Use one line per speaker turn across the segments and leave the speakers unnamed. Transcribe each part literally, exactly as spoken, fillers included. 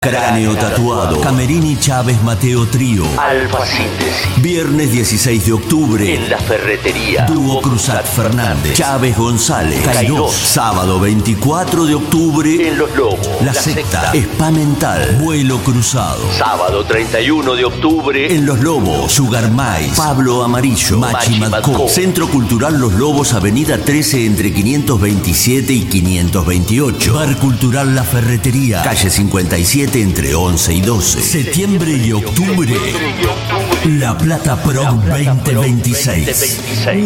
Cráneo Tatuado, Camerini Chávez Mateo Trío,
Alfa Síntesis.
Viernes dieciséis de octubre
En la Ferretería.
Dúo Cruzat Fernández, Chávez González,
Cairós.
Sábado veinticuatro de octubre
En Los Lobos.
La, la Secta, Spa Mental, Vuelo Cruzado.
Sábado treinta y uno de octubre
En Los Lobos, Sugar Mais, Pablo Amarillo, Machi Matco. Centro Cultural Los Lobos, Avenida trece entre quinientos veintisiete y quinientos veintiocho. Bar Cultural La Ferretería, calle cincuenta y siete entre once y doce. Septiembre y octubre, La Plata Prom veinte veintiséis.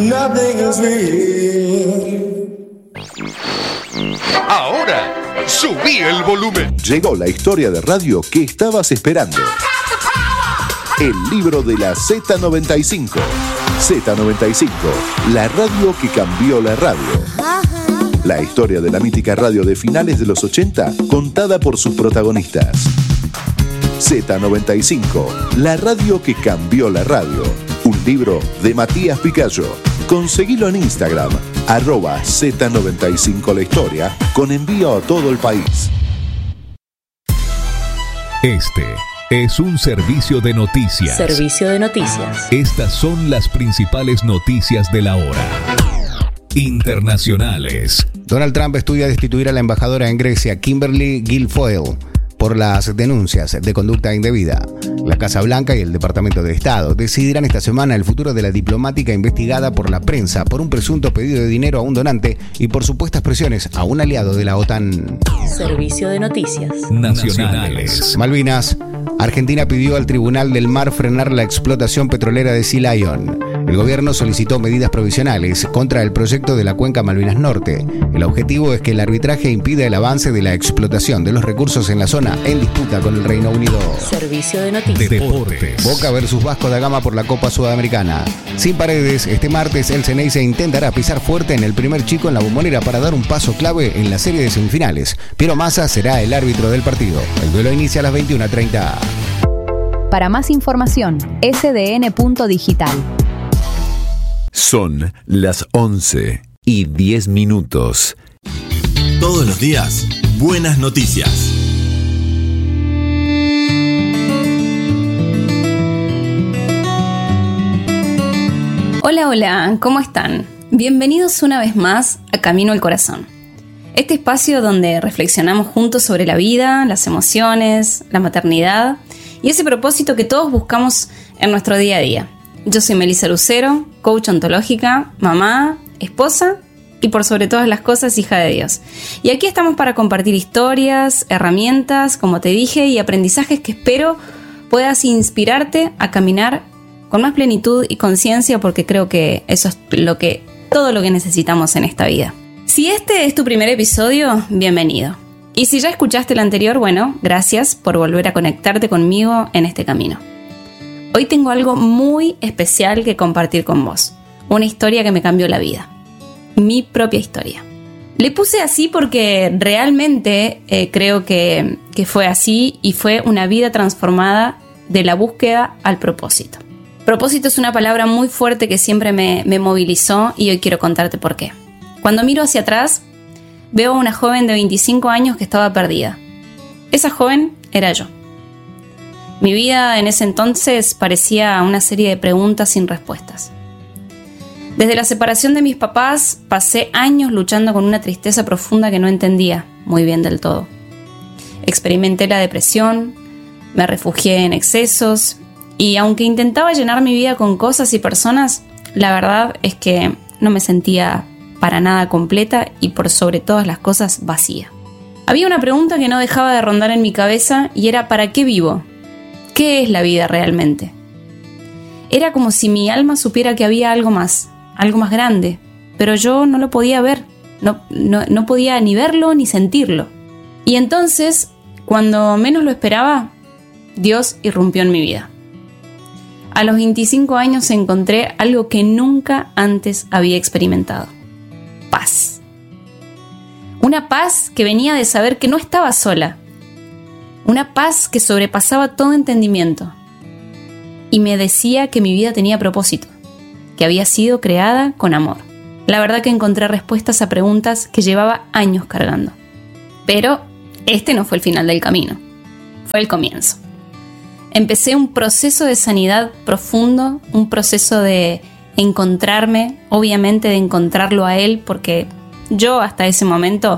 Ahora, subí el volumen.
Llegó la historia de radio que estabas esperando. El libro de la Z noventa y cinco. Z noventa y cinco, la radio que cambió la radio. La historia de la mítica radio de finales de los ochenta, contada por sus protagonistas. Z noventa y cinco, la radio que cambió la radio. Un libro de Matías Picayo. Conseguilo en Instagram, arroba Z noventa y cinco la historia, con envío a todo el país.
Este es un servicio de noticias.
Servicio de noticias.
Estas son las principales noticias de la hora. Internacionales.
Donald Trump estudia destituir a la embajadora en Grecia, Kimberly Guilfoyle, por las denuncias de conducta indebida. La Casa Blanca y el Departamento de Estado decidirán esta semana el futuro de la diplomática investigada por la prensa por un presunto pedido de dinero a un donante y por supuestas presiones a un aliado de la OTAN.
Servicio de noticias
nacionales.
Malvinas. Argentina pidió al Tribunal del Mar frenar la explotación petrolera de Sea Lion. El gobierno solicitó medidas provisionales contra el proyecto de la cuenca Malvinas Norte. El objetivo es que el arbitraje impida el avance de la explotación de los recursos en la zona en disputa con el Reino Unido.
Servicio de noticias.
Deportes.
Boca versus Vasco da Gama por la Copa Sudamericana. Sin Paredes, este martes el Ceneice intentará pisar fuerte en el primer chico en la Bombonera para dar un paso clave en la serie de semifinales. Piero Massa será el árbitro del partido. El duelo inicia a las veintiuna treinta.
Para más información, ese de ene punto digital.
Son las once y diez minutos.
Todos los días, buenas noticias.
Hola, hola, ¿cómo están? Bienvenidos una vez más a Camino al Corazón. Este espacio donde reflexionamos juntos sobre la vida, las emociones, la maternidad y ese propósito que todos buscamos en nuestro día a día. Yo soy Melissa Lucero, coach ontológica, mamá, esposa y por sobre todas las cosas, hija de Dios. Y aquí estamos para compartir historias, herramientas, como te dije, y aprendizajes que espero puedas inspirarte a caminar con más plenitud y conciencia, porque creo que eso es lo que, todo lo que necesitamos en esta vida. Si este es tu primer episodio, bienvenido. Y si ya escuchaste el anterior, bueno, gracias por volver a conectarte conmigo en este camino. Hoy tengo algo muy especial que compartir con vos. Una historia que me cambió la vida. Mi propia historia. Le puse así porque realmente eh, creo que, que fue así y fue una vida transformada de la búsqueda al propósito. Propósito es una palabra muy fuerte que siempre me, me movilizó y hoy quiero contarte por qué. Cuando miro hacia atrás, veo a una joven de veinticinco años que estaba perdida. Esa joven era yo. Mi vida en ese entonces parecía una serie de preguntas sin respuestas. Desde la separación de mis papás, pasé años luchando con una tristeza profunda que no entendía muy bien del todo. Experimenté la depresión, me refugié en excesos y aunque intentaba llenar mi vida con cosas y personas, la verdad es que no me sentía para nada completa y por sobre todas las cosas vacía. Había una pregunta que no dejaba de rondar en mi cabeza y era ¿para qué vivo? ¿Qué es la vida realmente? Era como si mi alma supiera que había algo más, algo más grande, pero yo no lo podía ver, no, no, no podía ni verlo ni sentirlo. Y entonces, cuando menos lo esperaba, Dios irrumpió en mi vida. A los veinticinco años encontré algo que nunca antes había experimentado. Paz. Una paz que venía de saber que no estaba sola. Una paz que sobrepasaba todo entendimiento. Y me decía que mi vida tenía propósito, que había sido creada con amor. La verdad que encontré respuestas a preguntas que llevaba años cargando. Pero este no fue el final del camino. fue el comienzo. Empecé un proceso de sanidad profundo, un proceso de encontrarme, obviamente de encontrarlo a él, porque yo hasta ese momento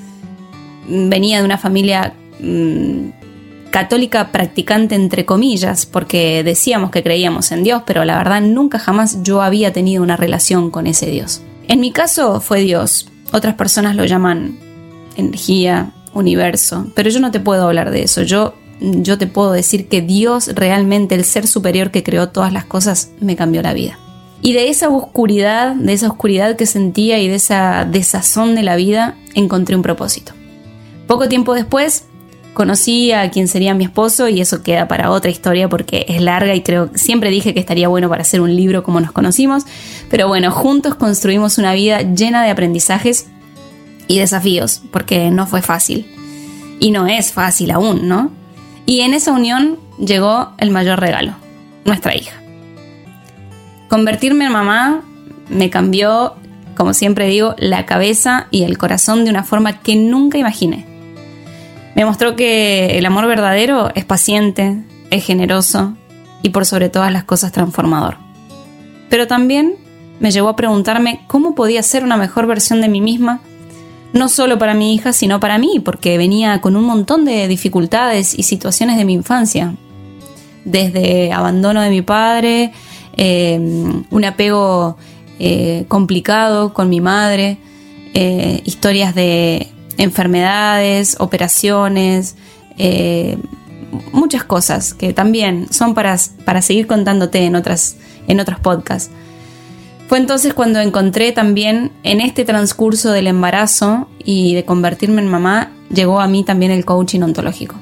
venía de una familia mmm, católica practicante entre comillas, porque decíamos que creíamos en Dios, pero la verdad nunca jamás yo había tenido una relación con ese Dios. En mi caso fue Dios, otras personas lo llaman energía, universo, pero yo no te puedo hablar de eso. Yo, yo te puedo decir que Dios, realmente el ser superior que creó todas las cosas, me cambió la vida. Y de esa oscuridad, de esa oscuridad que sentía y de esa desazón de la vida, encontré un propósito. Poco tiempo después conocí a quien sería mi esposo, y eso queda para otra historia porque es larga y creo, siempre dije que estaría bueno para hacer un libro como nos conocimos, pero bueno, juntos construimos una vida llena de aprendizajes y desafíos, porque no fue fácil. Y no es fácil aún, ¿no? Y en esa unión llegó el mayor regalo, nuestra hija. Convertirme en mamá me cambió, como siempre digo, la cabeza y el corazón de una forma que nunca imaginé. Me mostró que el amor verdadero es paciente, es generoso y por sobre todas las cosas transformador. Pero también me llevó a preguntarme cómo podía ser una mejor versión de mí misma, no solo para mi hija, sino para mí, porque venía con un montón de dificultades y situaciones de mi infancia. Desde abandono de mi padre, eh, un apego eh, complicado con mi madre, eh, historias de enfermedades, operaciones, eh, muchas cosas que también son para, para seguir contándote en, otras, en otros podcasts. Fue entonces cuando encontré también en este transcurso del embarazo y de convertirme en mamá, llegó a mí también el coaching ontológico.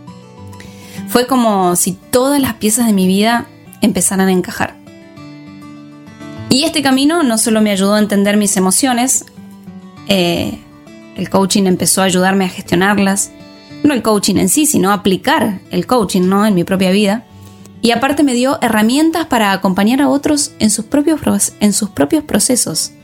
Fue como si todas las piezas de mi vida empezaran a encajar. Y este camino no solo me ayudó a entender mis emociones, eh, el coaching empezó a ayudarme a gestionarlas, no el coaching en sí, sino aplicar el coaching, ¿no?, en mi propia vida. Y aparte me dio herramientas para acompañar a otros en sus propios, en sus propios procesos.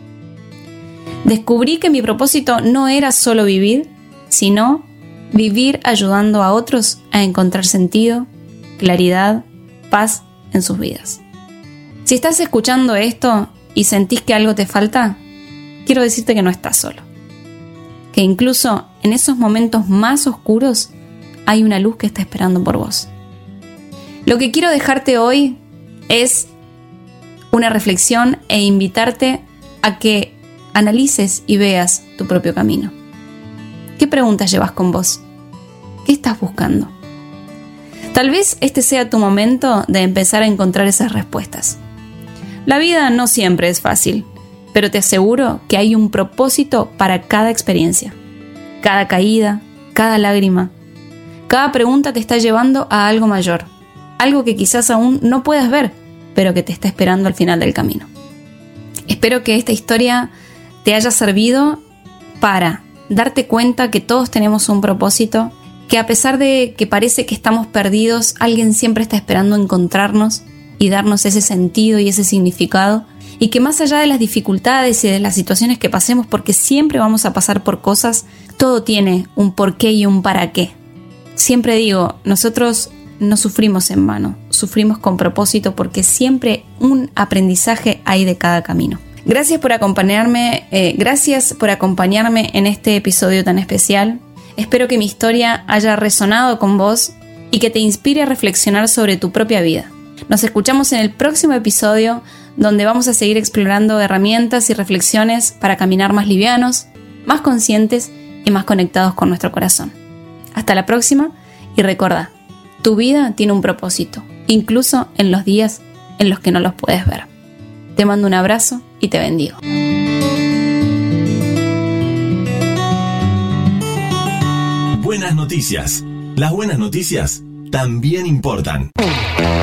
Descubrí que mi propósito no era solo vivir, sino vivir ayudando a otros a encontrar sentido, claridad, paz en sus vidas. Si estás escuchando esto y sentís que algo te falta, quiero decirte que no estás solo. Que incluso en esos momentos más oscuros hay una luz que está esperando por vos. Lo que quiero dejarte hoy es una reflexión e invitarte a que analices y veas tu propio camino. ¿Qué preguntas llevas con vos? ¿Qué estás buscando? Tal vez este sea tu momento de empezar a encontrar esas respuestas. La vida no siempre es fácil, pero te aseguro que hay un propósito para cada experiencia. Cada caída, cada lágrima, cada pregunta te está llevando a algo mayor. Algo que quizás aún no puedas ver, pero que te está esperando al final del camino. Espero que esta historia te haya servido para darte cuenta que todos tenemos un propósito, que a pesar de que parece que estamos perdidos, alguien siempre está esperando encontrarnos y darnos ese sentido y ese significado, y que más allá de las dificultades y de las situaciones que pasemos, porque siempre vamos a pasar por cosas, todo tiene un porqué y un para qué. Siempre digo, nosotros no sufrimos en vano, sufrimos con propósito porque siempre un aprendizaje hay de cada camino. Gracias por acompañarme, eh, gracias por acompañarme en este episodio tan especial. Espero que mi historia haya resonado con vos y que te inspire a reflexionar sobre tu propia vida. Nos escuchamos en el próximo episodio, donde vamos a seguir explorando herramientas y reflexiones para caminar más livianos, más conscientes y más conectados con nuestro corazón. Hasta la próxima y recuerda, tu vida tiene un propósito, incluso en los días en los que no los puedes ver. Te mando un abrazo y te bendigo.
Buenas noticias. Las buenas noticias también importan.